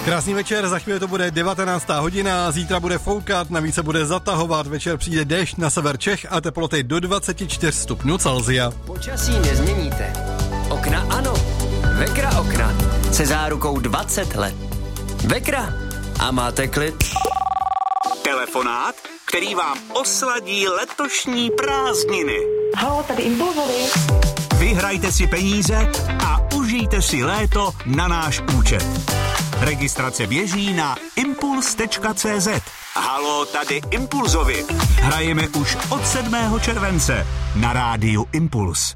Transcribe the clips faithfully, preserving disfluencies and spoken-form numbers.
Krásný večer, za chvíli to bude devatenáctá hodina, zítra bude foukat, navíc se bude zatahovat, večer přijde déšť na sever Čech a teploty do dvacet čtyři stupňů Celsia. Počasí nezměníte. Okna ano. Vekra okna. Se zárukou dvacet let. Vekra. A máte klid? Telefonát, který vám osladí letošní prázdniny. Haló, tady Impulzovi. Vyhrajte si peníze a užijte si léto na náš účet. Registrace běží na impuls tečka cé zet. Haló, tady Impulzovi. Hrajeme už od sedmého července na rádiu Impuls.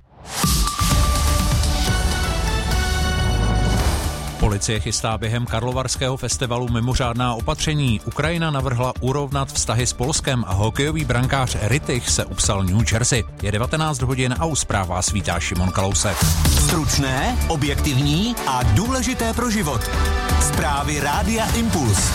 Policie chystá během Karlovarského festivalu mimořádná opatření. Ukrajina navrhla urovnat vztahy s Polskem a hokejový brankář Rittich se upsal New Jersey. Je devatenáct hodin a u zpráv vás vítá Šimon Kalousek. Stručné, objektivní a důležité pro život. Zprávy rádia Impuls.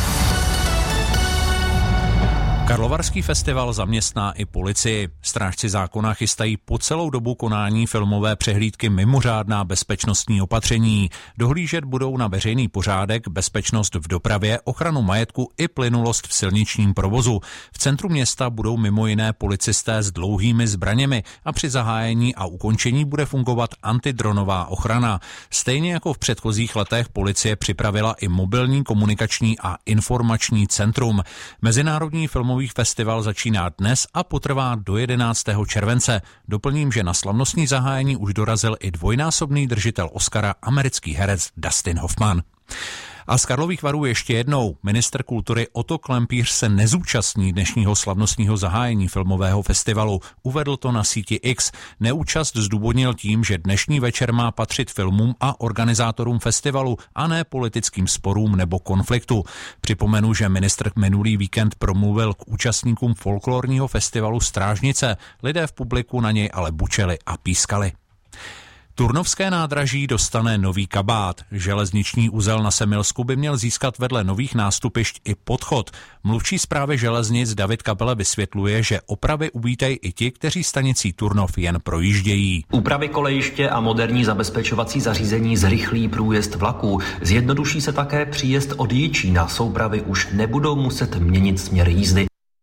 Karlovarský festival zaměstná i policii. Strážci zákona chystají po celou dobu konání filmové přehlídky mimořádná bezpečnostní opatření. Dohlížet budou na veřejný pořádek, bezpečnost v dopravě, ochranu majetku i plynulost v silničním provozu. V centru města budou mimo jiné policisté s dlouhými zbraněmi a při zahájení a ukončení bude fungovat antidronová ochrana. Stejně jako v předchozích letech policie připravila i mobilní komunikační a informační centrum. Mezinárodní filmový festival začíná dnes a potrvá do jedenáctého července. Doplním, že na slavnostní zahájení už dorazil i dvojnásobný držitel Oscara, americký herec Dustin Hoffman. A z Karlových Varů ještě jednou. Ministr kultury Otto Klempíř se nezúčastní dnešního slavnostního zahájení filmového festivalu. Uvedl to na síti X. Neúčast zdůvodnil tím, že dnešní večer má patřit filmům a organizátorům festivalu a ne politickým sporům nebo konfliktu. Připomenu, že ministr minulý víkend promluvil k účastníkům folklorního festivalu Strážnice. Lidé v publiku na něj ale bučeli a pískali. Turnovské nádraží dostane nový kabát. Železniční uzel na Semilsku by měl získat vedle nových nástupišť i podchod. Mluvčí správy železnic David Kapele vysvětluje, že opravy uvítají i ti, kteří stanicí Turnov jen projíždějí. Úpravy kolejiště a moderní zabezpečovací zařízení zrychlí průjezd vlaků. Zjednoduší se také příjezd od Jičína. Soupravy už nebudou muset měnit směr jízdy.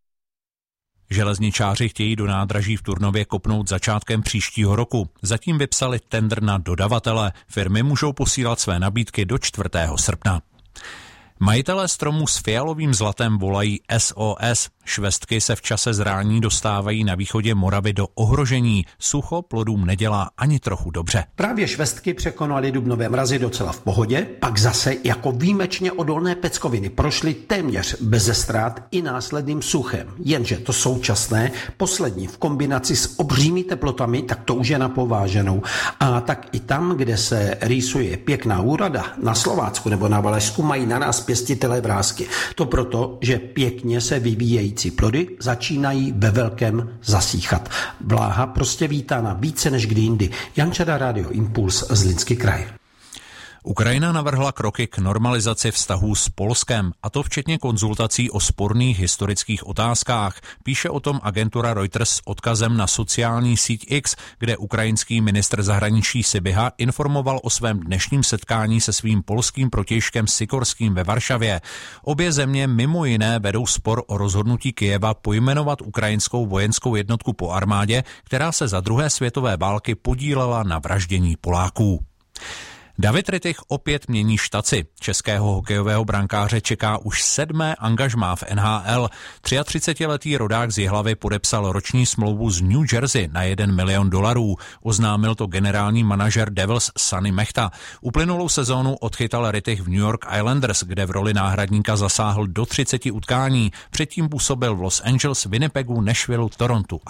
Železničáři chtějí do nádraží v Turnově kopnout začátkem příštího roku. Zatím vypsali tendr na dodavatele. Firmy můžou posílat své nabídky do čtvrtého srpna. Majitelé stromů s fialovým zlatem volají S O S. Švestky se v čase zrání dostávají na východě Moravy do ohrožení. Sucho plodům nedělá ani trochu dobře. Právě švestky překonaly dubnové mrazy docela v pohodě, pak zase jako výjimečně odolné peckoviny prošly téměř beze ztrát i následným suchem. Jenže to současné, poslední v kombinaci s obřími teplotami, tak to už je na pováženou. A tak i tam, kde se rýsuje pěkná úroda, na Slovácku nebo na Valašsku mají na nás pěstitelé vrásky. To proto, že pěkně se vyvíjejí plody začínají ve velkém zasíchat. Vláha prostě vítána více než kdy jindy. Jan Čada, Rádio Impuls, Zlínský kraj. Ukrajina navrhla kroky k normalizaci vztahů s Polskem, a to včetně konzultací o sporných historických otázkách. Píše o tom agentura Reuters s odkazem na sociální síť X, kde ukrajinský ministr zahraničí Sybiha informoval o svém dnešním setkání se svým polským protějškem Sikorským ve Varšavě. Obě země mimo jiné vedou spor o rozhodnutí Kyjeva pojmenovat ukrajinskou vojenskou jednotku po armádě, která se za druhé světové války podílela na vraždění Poláků. David Rittich opět mění štaci. Českého hokejového brankáře čeká už sedmé angažmá v N H L. třiatřicetiletý rodák z Jihlavy podepsal roční smlouvu z New Jersey na jeden milion dolarů. Oznámil to generální manažer Devils Sonny Mechta. Uplynulou sezónu odchytal Rittich v New York Islanders, kde v roli náhradníka zasáhl do třiceti utkání. Předtím působil v Los Angeles, Winnipegu, Nashvilleu, Torontu